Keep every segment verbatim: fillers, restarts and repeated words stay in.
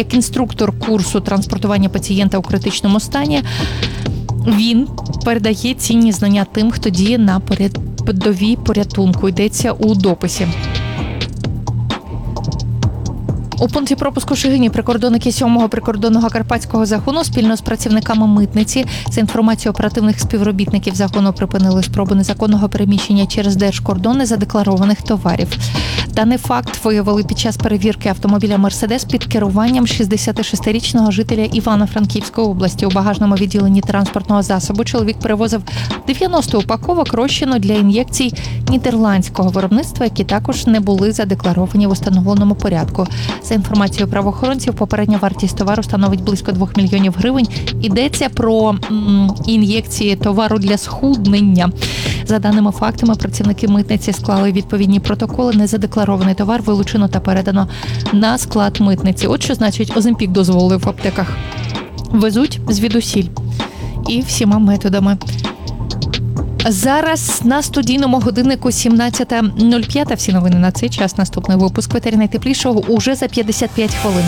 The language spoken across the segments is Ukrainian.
як інструктор курсу транспортування пацієнта у критичному стані. Він передає цінні знання тим, хто діє на передовій порятунку. Йдеться у дописі. У пункті пропуску Шигині прикордонники сьомого прикордонного карпатського загону спільно з працівниками митниці за інформацією оперативних співробітників загону припинили спробу незаконного переміщення через держкордон незадекларованих товарів. Даний факт виявили під час перевірки автомобіля «Мерседес» під керуванням шістдесятишестирічного жителя Івано-Франківської області. У багажному відділенні транспортного засобу чоловік перевозив дев'яносто упаковок розчину для ін'єкцій нідерландського виробництва, які також не були задекларовані в установленому порядку. За інформацією правоохоронців, попередня вартість товару становить близько двох мільйонів гривень. Йдеться про м, ін'єкції товару для схуднення. За даними фактами, працівники митниці склали відповідні протоколи. Незадекларований товар вилучено та передано на склад митниці. От що значить Оземпік дозволив в аптеках. Везуть звідусіль. І всіма методами. Зараз на студійному годиннику сімнадцята нуль п'ять. Всі новини на цей час. Наступний випуск «Ветері найтеплішого» уже за п'ятдесят п'ять хвилин.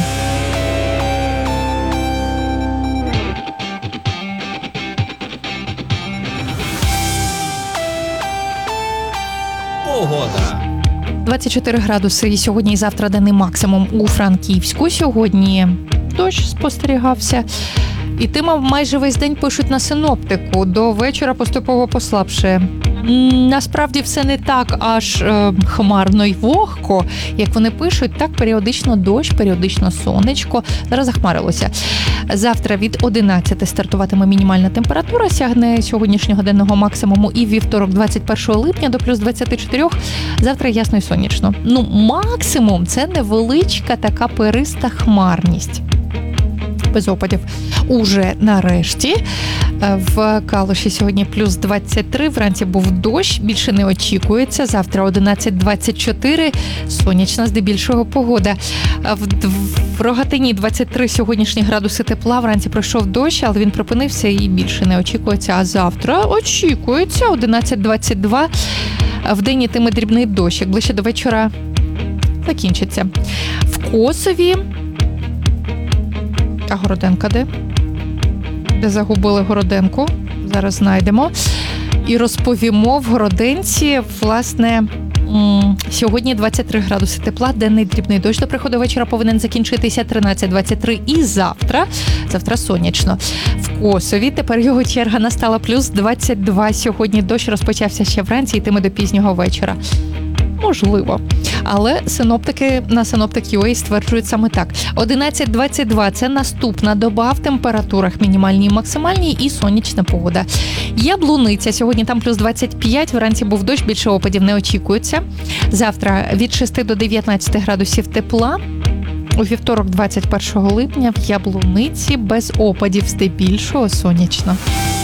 Погода. двадцять чотири градуси і сьогодні і завтра денний максимум у Франківську. Сьогодні дощ спостерігався. І тима майже весь день пишуть на синоптику. До вечора поступово послабшає. Насправді все не так аж е, хмарно й вогко, як вони пишуть. Так, періодично дощ, періодично сонечко. Зараз захмарилося. Завтра від одинадцяти стартуватиме мінімальна температура, сягне сьогоднішнього денного максимуму і вівторок двадцять першого липня до плюс двадцять чотири. Завтра ясно і сонячно. Ну, максимум – це невеличка така периста хмарність. Без опадів. Уже нарешті в Калуші сьогодні плюс двадцять три, вранці був дощ, більше не очікується. Завтра одинадцять двадцять чотири, сонячна здебільшого погода. В Рогатині двадцять три сьогоднішні градуси тепла, вранці пройшов дощ, але він припинився і більше не очікується. А завтра очікується одинадцять двадцять два, вдень йтиме дрібний дощ, як ближче до вечора закінчиться. В Косові... А Городенка де? Де загубили Городенку? Зараз знайдемо. І розповімо в Городенці, власне, сьогодні двадцять три градуси тепла, денний дрібний дощ до приходу вечора повинен закінчитися тринадцять двадцять три. І завтра, завтра сонячно. В Косові тепер його черга настала плюс двадцять два. Сьогодні дощ розпочався ще вранці, йтиме до пізнього вечора. Можливо. Але синоптики на Синоптик.ua стверджують саме так. одинадцять двадцять два – це наступна доба в температурах мінімальній і максимальній і сонячна погода. Яблуниця. Сьогодні там плюс двадцять п'ять, вранці був дощ, більше опадів не очікується. Завтра від шести до дев'ятнадцяти градусів тепла. У вівторок двадцять першого липня в Яблуниці без опадів, здебільшого сонячно.